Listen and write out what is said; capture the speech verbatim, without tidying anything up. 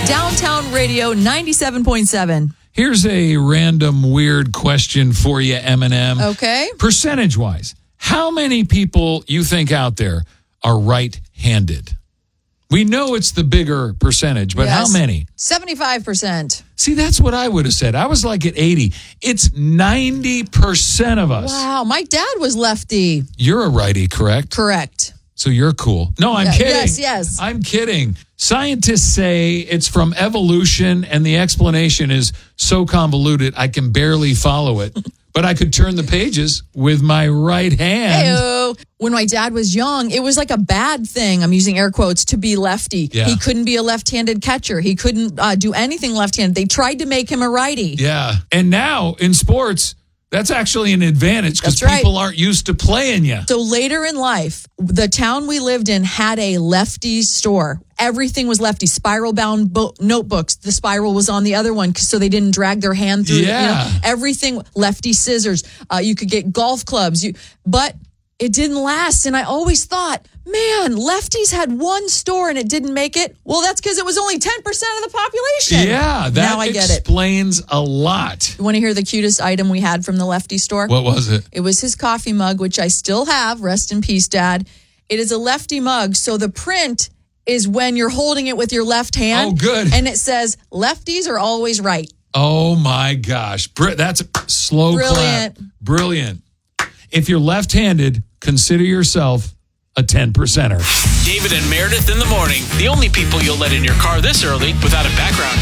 Downtown Radio ninety-seven point seven. Here's a random weird question for you, Eminem. Okay. Percentage-wise, how many people you think out there are right-handed? We know it's the bigger percentage, but Yes. how many? seventy-five percent. See, that's what I would have said. I was like at eighty. It's ninety percent of us. Wow, my dad was lefty. You're a righty, correct? Correct. So you're cool. No, I'm Yeah, kidding. yes, yes. I'm kidding. Scientists say it's from evolution, and the explanation is so convoluted I can barely follow it. But I could turn the pages with my right hand. Heyo. When my dad was young, it was like a bad thing, I'm using air quotes, to be lefty. Yeah. He couldn't be a left-handed catcher. He couldn't uh, do anything left-handed. They tried to make him a righty. Yeah. And now in sports, that's actually an advantage because That's right. people aren't used to playing you. So later in life, the town we lived in had a lefty store. Everything was lefty. Spiral-bound bo- notebooks. The spiral was on the other one so they didn't drag their hand through. Yeah. You know, everything, lefty scissors. Uh, you could get golf clubs. You, but it didn't last. And I always thought, man, lefties had one store and it didn't make it. Well, that's because it was only ten percent of the population. Yeah, that now I get it. explains a lot. You want to hear the cutest item we had from the lefty store? What was it? It was his coffee mug, which I still have. Rest in peace, Dad. It is a lefty mug. So the print is when you're holding it with your left hand. Oh, good. And it says, lefties are always right. Oh, my gosh. Br- That's a slow Brilliant. clap. Brilliant. If you're left-handed, consider yourself a ten percenter. David and Meredith in the morning. The only people you'll let in your car this early without a background check.